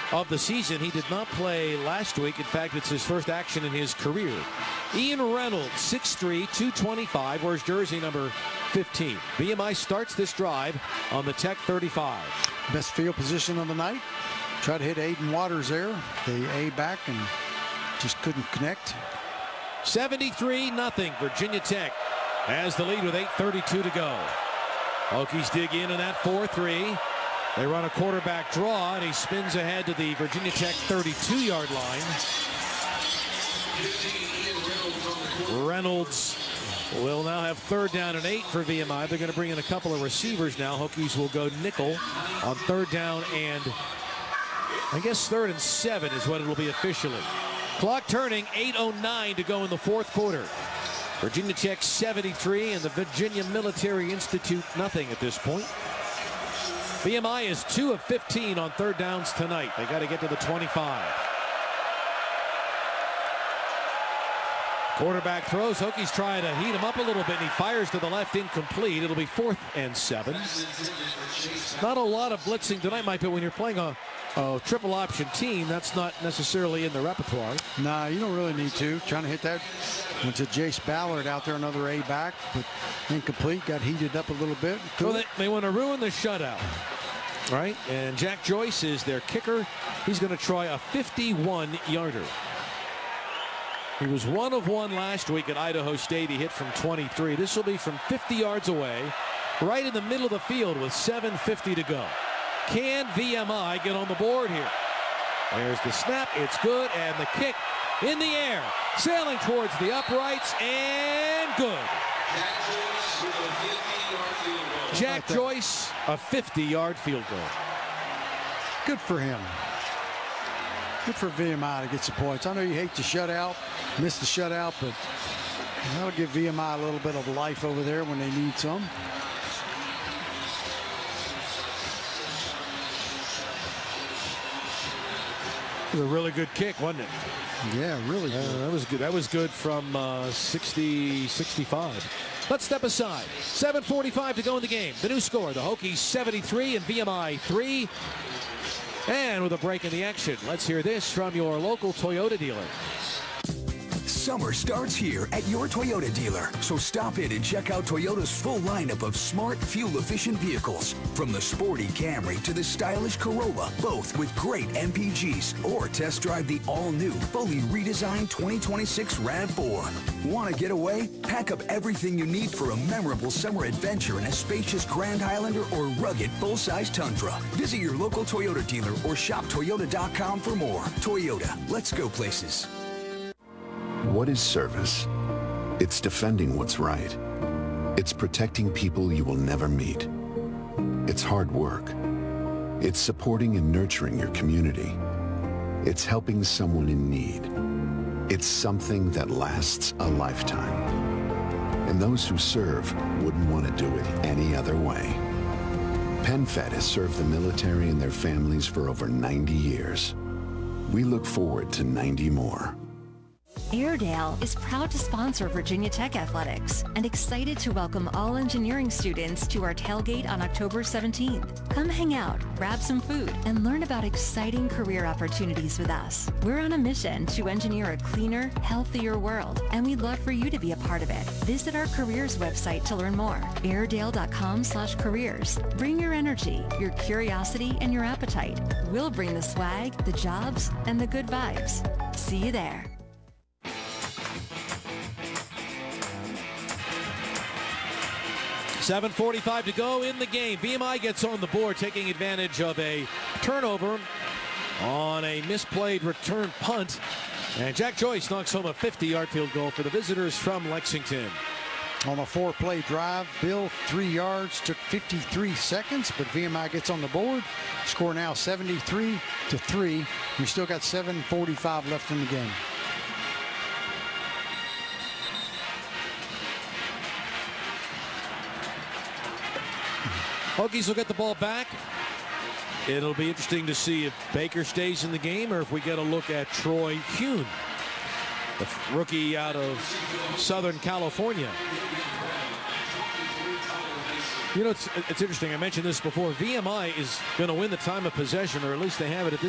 of the season. He did not play last week. In fact, it's his first action in his career. Ian Reynolds, 6'3", 225, wears jersey number 15. VMI starts this drive on the Tech 35. Best field position of the night. Tried to hit Aiden Waters there. The A back and just couldn't connect. 73-0. Virginia Tech has the lead with 8:32 to go. Hokies dig in that 4-3. They run a quarterback draw, and he spins ahead to the Virginia Tech 32-yard line. Reynolds will now have 3rd down and 8 for VMI. They're going to bring in a couple of receivers now. Hokies will go nickel on 3rd down and I guess 3rd and 7 is what it'll be officially. Clock turning, 8:09 to go in the 4th quarter. Virginia Tech 73 and the Virginia Military Institute nothing at this point. VMI is 2 of 15 on 3rd downs tonight. They got to get to the 25. Quarterback throws. Hokies try to heat him up a little bit, and he fires to the left, incomplete. It'll be 4th and 7. Not a lot of blitzing tonight, Mike, but when you're playing a triple option team, that's not necessarily in the repertoire. Nah, you don't really need to. Trying to hit that. Went to Jace Ballard out there, another A back, but incomplete. Got heated up a little bit. Well, they want to ruin the shutout, right? And Jack Joyce is their kicker. He's going to try a 51-yarder. He was 1 of 1 last week at Idaho State. He hit from 23. This will be from 50 yards away, right in the middle of the field with 7:50 to go. Can VMI get on the board here? There's the snap. It's good. And the kick in the air. Sailing towards the uprights. And good. Jack Joyce, a 50-yard field goal. Good for him. Good for VMI to get some points. I know you hate the shutout, miss the shutout, but that'll give VMI a little bit of life over there when they need some. It was a really good kick, wasn't it? Yeah, really good. That was good. That was good from 60-65. Let's step aside. 7:45 to go in the game. The new score, the Hokies 73 and VMI 3. And with a break in the action, let's hear this from your local Toyota dealer. Summer starts here at your Toyota dealer, so stop in and check out Toyota's full lineup of smart, fuel-efficient vehicles. From the sporty Camry to the stylish Corolla, both with great MPGs. Or test drive the all-new, fully redesigned 2026 RAV4. Want to get away? Pack up everything you need for a memorable summer adventure in a spacious Grand Highlander or rugged full-size Tundra. Visit your local Toyota dealer or shop Toyota.com for more. Toyota, let's go places. What is service? It's defending what's right. It's protecting people you will never meet. It's hard work. It's supporting and nurturing your community. It's helping someone in need. It's something that lasts a lifetime. And those who serve wouldn't want to do it any other way. PenFed has served the military and their families for over 90 years. We look forward to 90 more. Airedale is proud to sponsor Virginia Tech Athletics and excited to welcome all engineering students to our tailgate on October 17th. Come hang out, grab some food, and learn about exciting career opportunities with us. We're on a mission to engineer a cleaner, healthier world, and we'd love for you to be a part of it. Visit our careers website to learn more, airedale.com/careers. Bring your energy, your curiosity, and your appetite. We'll bring the swag, the jobs, and the good vibes. See you there. 7:45 to go in the game. VMI gets on the board, taking advantage of a turnover on a misplayed return punt. And Jack Joyce knocks home a 50-yard field goal for the visitors from Lexington. On a 4-play drive, Bill, 3 yards, took 53 seconds, but VMI gets on the board. Score now 73-3. We still got 7:45 left in the game. Hokies will get the ball back. It'll be interesting to see if Baker stays in the game or if we get a look at Troy Hune, the rookie out of Southern California. You know, it's interesting. I mentioned this before. VMI is going to win the time of possession, or at least they have it at this